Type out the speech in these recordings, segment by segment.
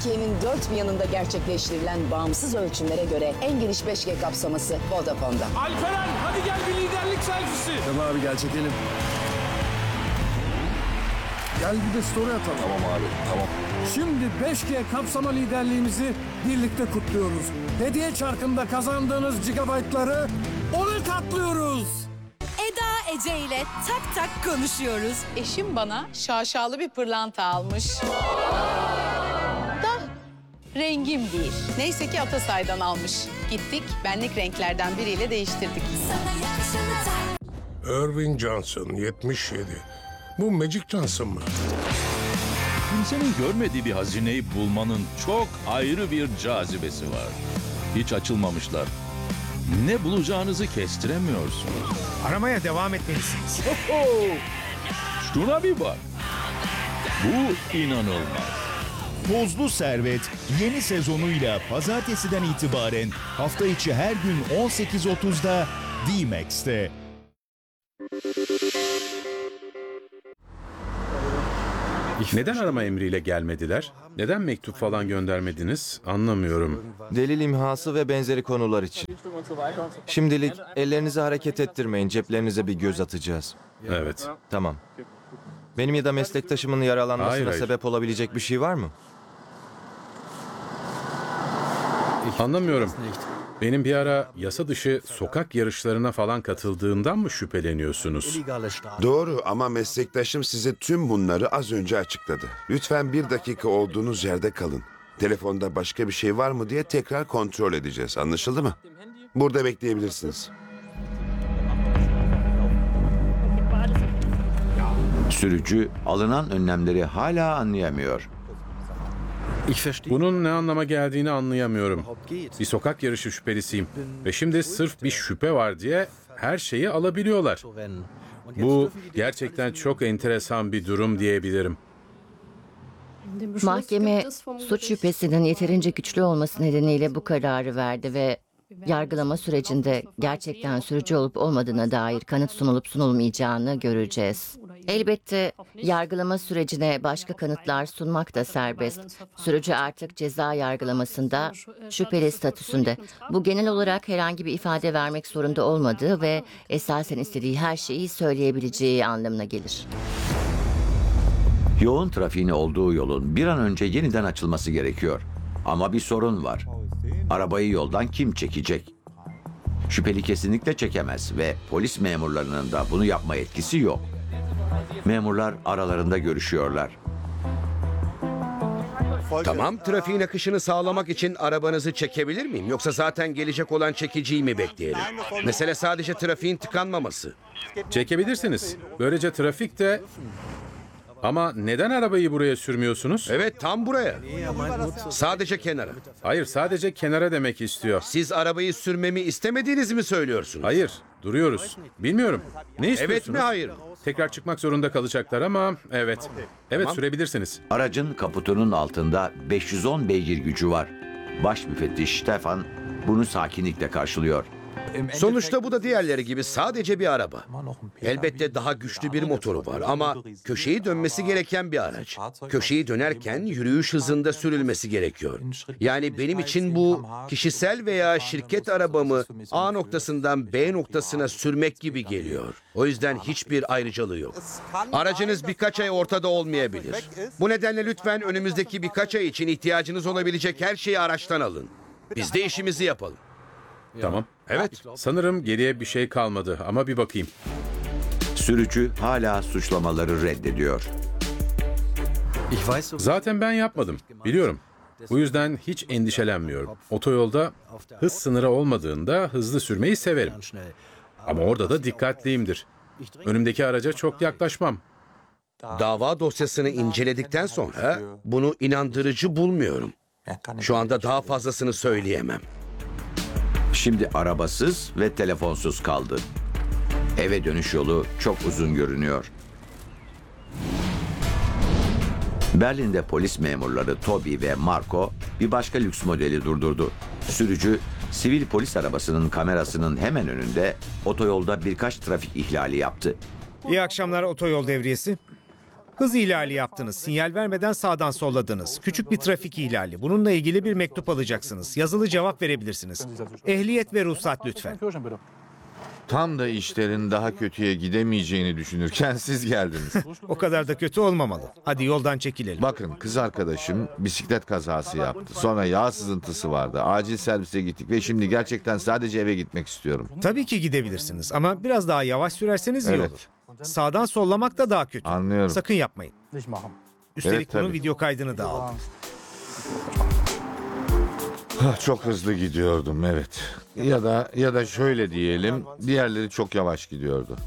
Türkiye'nin dört bir yanında gerçekleştirilen bağımsız ölçümlere göre en geniş 5G kapsaması Vodafone'da. Alperen hadi gel bir liderlik selfisi. Tamam abi gel çekelim. Gel bir de story atalım. Tamam abi, tamam. Şimdi 5G kapsama liderliğimizi birlikte kutluyoruz. Hediye çarkında kazandığınız gigabaytları 10'a katlıyoruz. Eda Ece ile tak tak konuşuyoruz. Eşim bana şaşalı bir pırlanta almış. Da rengim değil. Neyse ki Atasay'dan almış. Gittik, benlik renklerden biriyle değiştirdik. Irving Johnson, 77. Bu Magic Johnson mı? Kimsenin görmediği bir hazineyi bulmanın çok ayrı bir cazibesi var. Hiç açılmamışlar. Ne bulacağınızı kestiremiyorsunuz. Aramaya devam etmelisiniz. Şuna bir bak. Bu inanılmaz. Tozlu Servet yeni sezonuyla pazartesiden itibaren hafta içi her gün 18.30'da D-Max'te. Neden arama emriyle gelmediler? Neden mektup falan göndermediniz? Anlamıyorum. Delil imhası ve benzeri konular için. Şimdilik ellerinizi hareket ettirmeyin. Ceplerinize bir göz atacağız. Evet. Tamam. Benim ya da meslektaşımın yaralanmasına Hayır. sebep olabilecek bir şey var mı? Anlamıyorum. Benim bir ara yasa dışı sokak yarışlarına falan katıldığından mı şüpheleniyorsunuz? Doğru ama meslektaşım size tüm bunları az önce açıkladı. Lütfen bir dakika olduğunuz yerde kalın. Telefonda başka bir şey var mı diye tekrar kontrol edeceğiz. Anlaşıldı mı? Burada bekleyebilirsiniz. Sürücü alınan önlemleri hala anlayamıyor. Bunun ne anlama geldiğini anlayamıyorum. Bir sokak yarışı şüphelisiyim. Ve şimdi sırf bir şüphe var diye her şeyi alabiliyorlar. Bu gerçekten çok enteresan bir durum diyebilirim. Mahkeme suç şüphesinin yeterince güçlü olması nedeniyle bu kararı verdi ve yargılama sürecinde gerçekten sürücü olup olmadığına dair kanıt sunulup sunulmayacağını göreceğiz. Elbette yargılama sürecine başka kanıtlar sunmak da serbest. Sürücü artık ceza yargılamasında şüpheli statüsünde. Bu genel olarak herhangi bir ifade vermek zorunda olmadığı ve esasen istediği her şeyi söyleyebileceği anlamına gelir. Yoğun trafiğin olduğu yolun bir an önce yeniden açılması gerekiyor. Ama bir sorun var. Arabayı yoldan kim çekecek? Şüpheli kesinlikle çekemez ve polis memurlarının da bunu yapma yetkisi yok. Memurlar aralarında görüşüyorlar. Tamam, trafiğin akışını sağlamak için arabanızı çekebilir miyim? Yoksa zaten gelecek olan çekiciyi mi bekleyelim? Mesele sadece trafiğin tıkanmaması. Çekebilirsiniz. Böylece trafik de... Ama neden arabayı buraya sürmüyorsunuz? Evet, tam buraya. Sadece kenara. Hayır, sadece kenara demek istiyor. Siz arabayı sürmemi istemediğinizi mi söylüyorsunuz? Hayır, duruyoruz. Bilmiyorum. Ne istiyorsunuz? Evet mi, hayır mı? Tekrar çıkmak zorunda kalacaklar ama evet. Evet, Tamam. Sürebilirsiniz. Aracın kaputunun altında 510 beygir gücü var. Baş müfettiş Stefan bunu sakinlikle karşılıyor. Sonuçta bu da diğerleri gibi sadece bir araba. Elbette daha güçlü bir motoru var ama köşeyi dönmesi gereken bir araç. Köşeyi dönerken yürüyüş hızında sürülmesi gerekiyor. Yani benim için bu kişisel veya şirket arabamı A noktasından B noktasına sürmek gibi geliyor. O yüzden hiçbir ayrıcalığı yok. Aracınız birkaç ay ortada olmayabilir. Bu nedenle lütfen önümüzdeki birkaç ay için ihtiyacınız olabilecek her şeyi araçtan alın. Biz de işimizi yapalım. Tamam. Evet. Sanırım geriye bir şey kalmadı ama bir bakayım. Sürücü hala suçlamaları reddediyor. Zaten ben yapmadım. Biliyorum. Bu yüzden hiç endişelenmiyorum. Otoyolda hız sınırı olmadığında hızlı sürmeyi severim. Ama orada da dikkatliyimdir. Önümdeki araca çok yaklaşmam. Dava dosyasını inceledikten sonra bunu inandırıcı bulmuyorum. Şu anda daha fazlasını söyleyemem. Şimdi arabasız ve telefonsuz kaldı. Eve dönüş yolu çok uzun görünüyor. Berlin'de polis memurları Toby ve Marco bir başka lüks modeli durdurdu. Sürücü, sivil polis arabasının kamerasının hemen önünde otoyolda birkaç trafik ihlali yaptı. İyi akşamlar otoyol devriyesi. Hız ihlali yaptınız. Sinyal vermeden sağdan solladınız. Küçük bir trafik ihlali. Bununla ilgili bir mektup alacaksınız. Yazılı cevap verebilirsiniz. Ehliyet ve ruhsat lütfen. Tam da işlerin daha kötüye gidemeyeceğini düşünürken siz geldiniz. O kadar da kötü olmamalı. Hadi yoldan çekilelim. Bakın kız arkadaşım bisiklet kazası yaptı. Sonra yağ sızıntısı vardı. Acil servise gittik ve şimdi gerçekten sadece eve gitmek istiyorum. Tabii ki gidebilirsiniz ama biraz daha yavaş sürerseniz iyi Evet. olur. Sağdan sollamak da daha kötü. Anlıyorum. Sakın yapmayın. Üstelik Evet, bunun tabii. video kaydını da aldım. Çok hızlı gidiyordum, evet. Ya da şöyle diyelim, diğerleri çok yavaş gidiyordu.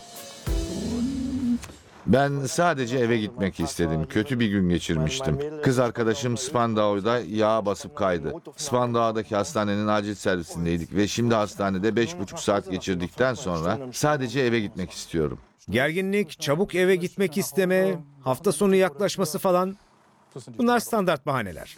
Ben sadece eve gitmek istedim. Kötü bir gün geçirmiştim. Kız arkadaşım Spandau'da yağa basıp kaydı. Spandau'daki hastanenin acil servisindeydik ve şimdi hastanede 5,5 saat geçirdikten sonra sadece eve gitmek istiyorum. Gerginlik, çabuk eve gitmek isteme, hafta sonu yaklaşması falan. Bunlar standart bahaneler.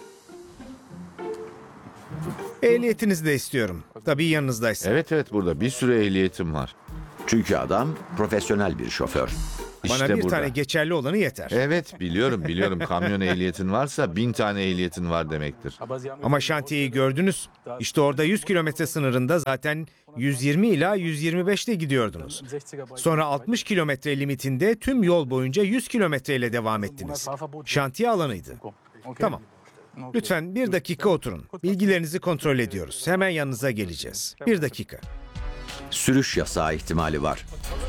Ehliyetinizi de istiyorum. Tabii yanınızdaysa. Evet burada bir sürü ehliyetim var. Çünkü adam profesyonel bir şoför. Bana İşte bir burada. tane geçerli olanı yeter. Evet biliyorum. Kamyon ehliyetin varsa 1000 tane ehliyetin var demektir. Ama şantiyeyi gördünüz. İşte orada 100 kilometre sınırında zaten 120 ila 125'te gidiyordunuz. Sonra 60 kilometre limitinde tüm yol boyunca 100 kilometre ile devam ettiniz. Şantiye alanıydı. Tamam. Lütfen bir dakika oturun. Bilgilerinizi kontrol ediyoruz. Hemen yanınıza geleceğiz. Bir dakika. Sürüş yasağı ihtimali var.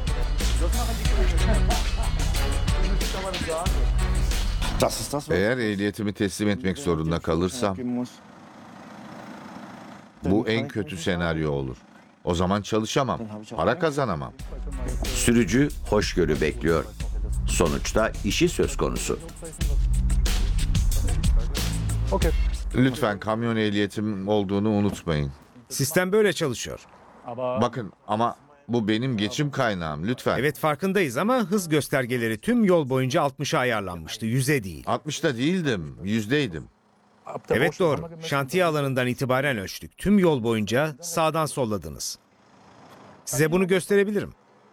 Eğer ehliyetimi teslim etmek zorunda kalırsam bu en kötü senaryo olur. O zaman çalışamam, para kazanamam. Sürücü hoşgörü bekliyor. Sonuçta işi söz konusu. Lütfen kamyon ehliyetim olduğunu unutmayın. Sistem böyle çalışıyor. Bakın ama bu benim geçim kaynağım lütfen. Evet farkındayız ama hız göstergeleri tüm yol boyunca 60'a ayarlanmıştı. 100'e değil. 60'ta değildim, 100'deydim. Evet doğru. Şantiye alanından itibaren ölçtük. Tüm yol boyunca sağdan solladınız. Size bunu gösterebilirim.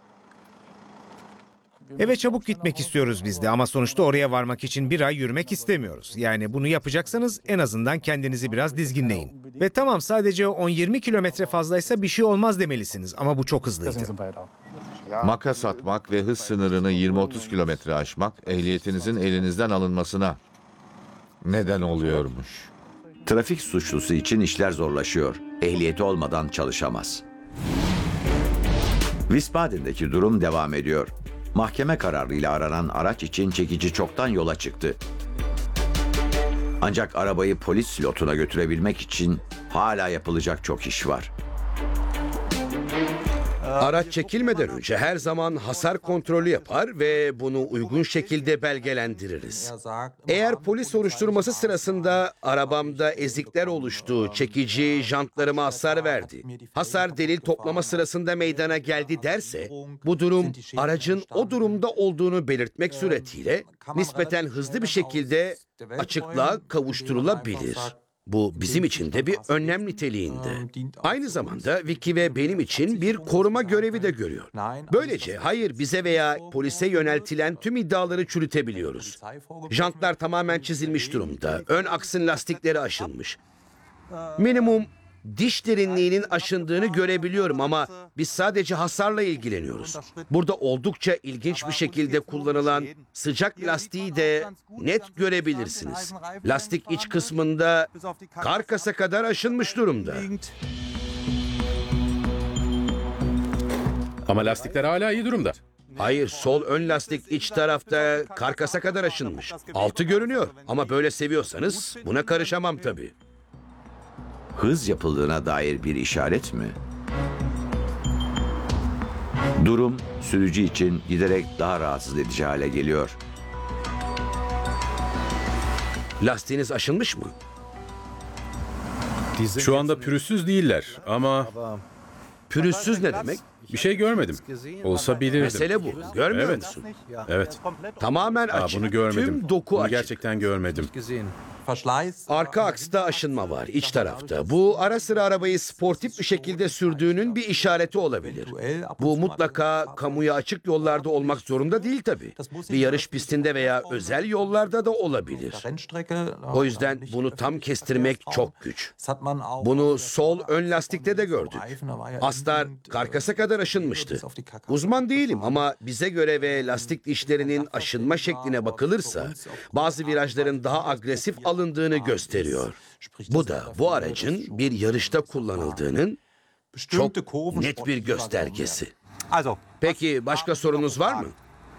Eve çabuk gitmek istiyoruz biz de ama sonuçta oraya varmak için bir ay yürümek istemiyoruz. Yani bunu yapacaksanız en azından kendinizi biraz dizginleyin. Ve tamam sadece 10-20 kilometre fazlaysa bir şey olmaz demelisiniz ama bu çok hızlıydı. Makas atmak ve hız sınırını 20-30 kilometre aşmak ehliyetinizin elinizden alınmasına neden oluyormuş. Trafik suçlusu için işler zorlaşıyor. Ehliyeti olmadan çalışamaz. Wiesbaden'deki durum devam ediyor. Mahkeme kararıyla aranan araç için çekici çoktan yola çıktı. Ancak arabayı polis slotuna götürebilmek için hala yapılacak çok iş var. Araç çekilmeden önce her zaman hasar kontrolü yapar ve bunu uygun şekilde belgelendiririz. Eğer polis soruşturması sırasında arabamda ezikler oluştu, çekici jantlarıma hasar verdi, hasar delil toplama sırasında meydana geldi derse, bu durum aracın o durumda olduğunu belirtmek suretiyle nispeten hızlı bir şekilde açıklığa kavuşturulabilir. Bu bizim için de bir önlem niteliğinde. Aynı zamanda Vicky ve benim için bir koruma görevi de görüyor. Böylece hayır bize veya polise yöneltilen tüm iddiaları çürütebiliyoruz. Jantlar tamamen çizilmiş durumda. Ön aksın lastikleri aşınmış. Minimum diş derinliğinin aşındığını görebiliyorum ama biz sadece hasarla ilgileniyoruz. Burada oldukça ilginç bir şekilde kullanılan sıcak lastiği de net görebilirsiniz. Lastik iç kısmında karkasa kadar aşınmış durumda. Ama lastikler hala iyi durumda. Hayır, sol ön lastik iç tarafta karkasa kadar aşınmış. Altı görünüyor ama böyle seviyorsanız buna karışamam tabii. Hız yapıldığına dair bir işaret mi? Durum sürücü için giderek daha rahatsız edici hale geliyor. Lastiğiniz aşınmış mı? Şu anda pürüzsüz değiller ama... Pürüzsüz ne demek? Bir şey görmedim. Olsa bilirdim. Mesele bu. Görmüyor Evet. musun? Evet. Tamamen açık. Bunu görmedim. Tüm doku Bunu açık. gerçekten görmedim. Arka aksta aşınma var, iç tarafta. Bu ara sıra arabayı sportif bir şekilde sürdüğünün bir işareti olabilir. Bu mutlaka kamuya açık yollarda olmak zorunda değil tabii. Bir yarış pistinde veya özel yollarda da olabilir. O yüzden bunu tam kestirmek çok güç. Bunu sol ön lastikte de gördük. Astar karkasa kadar aşınmıştı. Uzman değilim ama bize göre ve lastik dişlerinin aşınma şekline bakılırsa bazı virajların daha agresif alındığını gösteriyor. Bu da bu aracın bir yarışta kullanıldığının çok net bir göstergesi. Peki başka sorunuz var mı?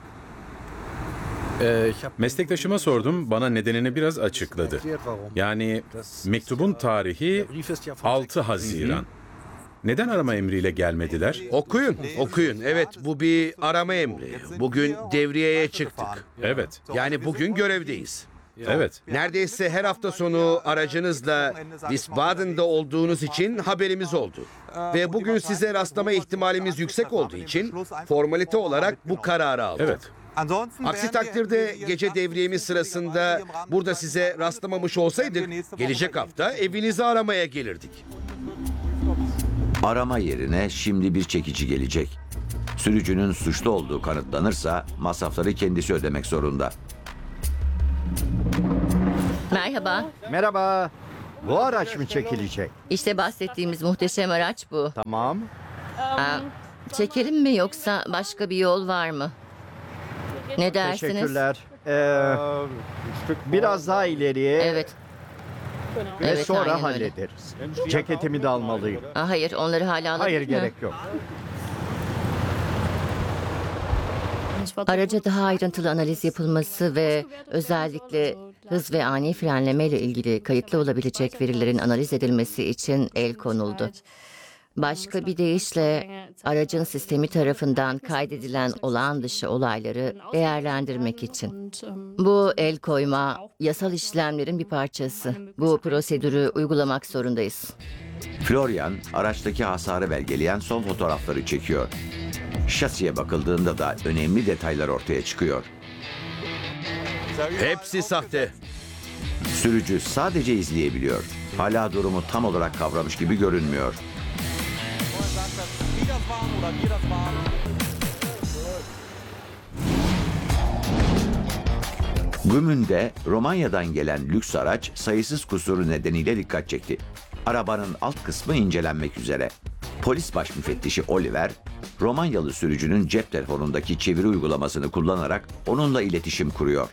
Meslektaşıma sordum, bana nedenini biraz açıkladı. Yani mektubun tarihi 6 Haziran. Neden arama emriyle gelmediler? Okuyun. Evet, bu bir arama emri. Bugün devriyeye çıktık. Evet. Yani bugün görevdeyiz. Evet. Neredeyse her hafta sonu aracınızla Wiesbaden'da olduğunuz için haberimiz oldu. Ve bugün size rastlama ihtimalimiz yüksek olduğu için formalite olarak bu kararı aldık. Evet. Aksi takdirde gece devriyemiz sırasında burada size rastlamamış olsaydık gelecek hafta evinizi aramaya gelirdik. Arama yerine şimdi bir çekici gelecek. Sürücünün suçlu olduğu kanıtlanırsa masrafları kendisi ödemek zorunda. Merhaba. Merhaba. Bu araç mı çekilecek? İşte bahsettiğimiz muhteşem araç bu. Tamam. Çekelim mi yoksa başka bir yol var mı? Ne dersiniz? Teşekkürler. Biraz daha ileriye. Evet. Ve Evet, sonra aynen öyle. hallederiz. Ceketimi de almalıyım. Hayır, onları hala alabilir Hayır, mi? gerek yok. Araca daha ayrıntılı analiz yapılması ve özellikle hız ve ani frenleme ile ilgili kayıtlı olabilecek verilerin analiz edilmesi için el konuldu. Başka bir deyişle aracın sistemi tarafından kaydedilen olağan dışı olayları değerlendirmek için. Bu el koyma yasal işlemlerin bir parçası. Bu prosedürü uygulamak zorundayız. Florian araçtaki hasarı belgeleyen son fotoğrafları çekiyor. Şasiye bakıldığında da önemli detaylar ortaya çıkıyor. Hepsi sahte. Sürücü sadece izleyebiliyor. Hala durumu tam olarak kavramış gibi görünmüyor. Gümün'de Romanya'dan gelen lüks araç sayısız kusuru nedeniyle dikkat çekti. Arabanın alt kısmı incelenmek üzere. Polis baş müfettişi Oliver, Romanyalı sürücünün cep telefonundaki çeviri uygulamasını kullanarak onunla iletişim kuruyor.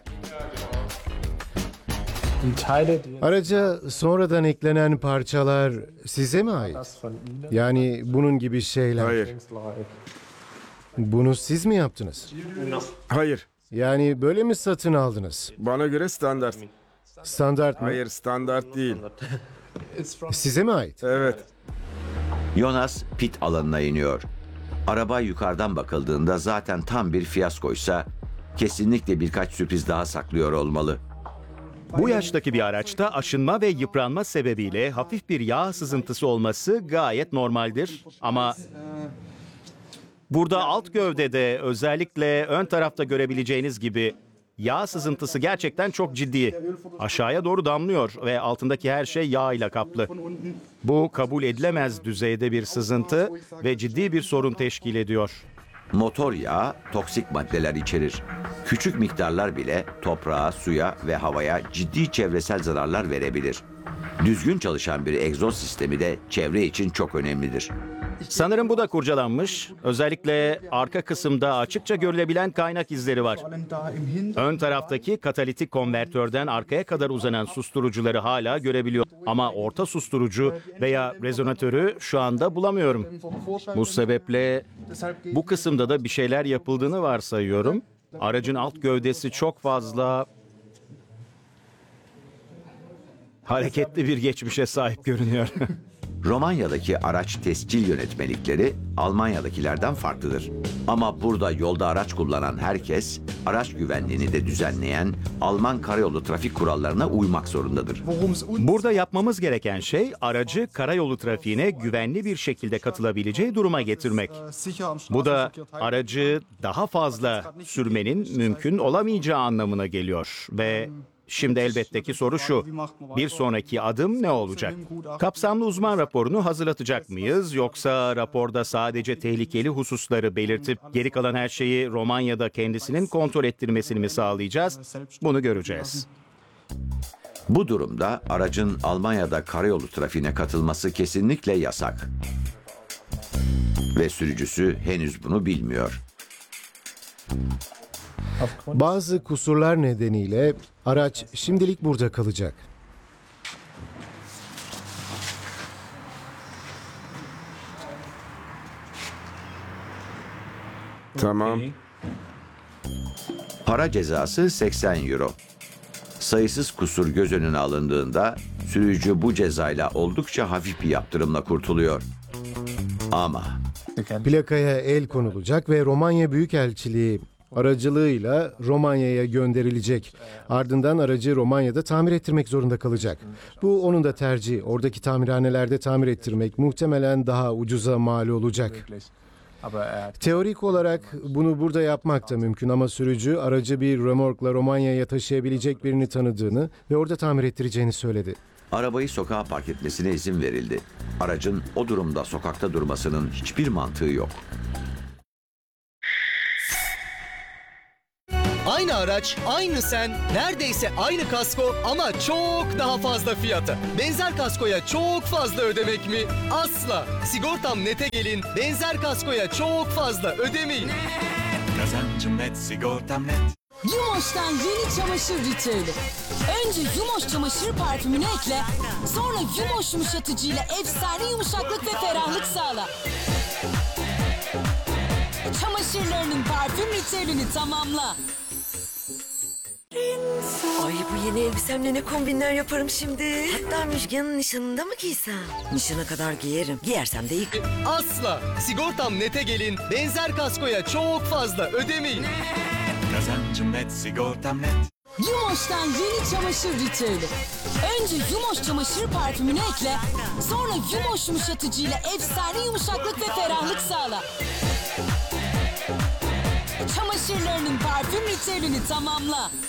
Araca sonradan eklenen parçalar size mi ait? Yani bunun gibi şeyler. Hayır. Bunu siz mi yaptınız? Hayır. Yani böyle mi satın aldınız? Bana göre standart. Standart mı? Hayır, standart değil. Size mi ait? Evet. Jonas pit alanına iniyor. Araba yukarıdan bakıldığında zaten tam bir fiyaskoysa kesinlikle birkaç sürpriz daha saklıyor olmalı. Bu yaştaki bir araçta aşınma ve yıpranma sebebiyle hafif bir yağ sızıntısı olması gayet normaldir. Ama burada alt gövdede özellikle ön tarafta görebileceğiniz gibi yağ sızıntısı gerçekten çok ciddi. Aşağıya doğru damlıyor ve altındaki her şey yağ ile kaplı. Bu kabul edilemez düzeyde bir sızıntı ve ciddi bir sorun teşkil ediyor. Motor yağı toksik maddeler içerir. Küçük miktarlar bile toprağa, suya ve havaya ciddi çevresel zararlar verebilir. Düzgün çalışan bir egzoz sistemi de çevre için çok önemlidir. Sanırım bu da kurcalanmış. Özellikle arka kısımda açıkça görülebilen kaynak izleri var. Ön taraftaki katalitik konvertörden arkaya kadar uzanan susturucuları hala görebiliyor. Ama orta susturucu veya rezonatörü şu anda bulamıyorum. Bu sebeple bu kısımda da bir şeyler yapıldığını varsayıyorum. Aracın alt gövdesi çok fazla hareketli bir geçmişe sahip görünüyor. Romanya'daki araç tescil yönetmelikleri Almanya'dakilerden farklıdır. Ama burada yolda araç kullanan herkes, araç güvenliğini de düzenleyen Alman karayolu trafik kurallarına uymak zorundadır. Burada yapmamız gereken şey aracı karayolu trafiğine güvenli bir şekilde katılabileceği duruma getirmek. Bu da aracı daha fazla sürmenin mümkün olamayacağı anlamına geliyor ve Şimdi elbette ki soru şu. Bir sonraki adım ne olacak? Kapsamlı uzman raporunu hazırlatacak mıyız? Yoksa raporda sadece tehlikeli hususları belirtip geri kalan her şeyi Romanya'da kendisinin kontrol ettirmesini mi sağlayacağız? Bunu göreceğiz. Bu durumda aracın Almanya'da karayolu trafiğine katılması kesinlikle yasak. Ve sürücüsü henüz bunu bilmiyor. Bazı kusurlar nedeniyle araç şimdilik burada kalacak. Tamam. Para cezası 80 euro. Sayısız kusur göz önüne alındığında sürücü bu cezayla oldukça hafif bir yaptırımla kurtuluyor. Ama Plakaya el konulacak ve Romanya Büyükelçiliği aracılığıyla Romanya'ya gönderilecek. Ardından aracı Romanya'da tamir ettirmek zorunda kalacak. Bu onun da tercihi. Oradaki tamirhanelerde tamir ettirmek muhtemelen daha ucuza mal olacak. Teorik olarak bunu burada yapmak da mümkün ama sürücü aracı bir römorkla Romanya'ya taşıyabilecek birini tanıdığını ve orada tamir ettireceğini söyledi. arabayı sokağa park etmesine izin verildi. Aracın o durumda sokakta durmasının hiçbir mantığı yok. Aynı araç, aynı sen, neredeyse aynı kasko ama çok daha fazla fiyata. Benzer kaskoya çok fazla ödemek mi? Asla. Sigortam Net'e gelin, benzer kaskoya çok fazla ödemeyin. Kazancım net, sigortam net. Yumoş'tan yeni çamaşır ritüeli. Önce Yumoş çamaşır parfümünü ekle, sonra Yumoş yumuşatıcıyla efsane yumuşaklık ve ferahlık sağla. Çamaşırlarının parfüm ritüelini tamamla. Ay bu yeni elbisemle ne kombinler yaparım şimdi. Hatta Müjgan'ın nişanında mı giysem? Nişana kadar giyerim. Giyersem de ilk. Asla. Sigortam Net'e gelin, benzer kaskoya çok fazla ödemeyin. Kazancım net, sigortam net. Yumoş'tan yeni çamaşır ritüeli. Önce Yumoş çamaşır parfümünü ekle, sonra Yumoş yumuşatıcıyla efsane yumuşaklık ve ferahlık sağla. Çamaşırlarının parfüm ritüelini tamamla.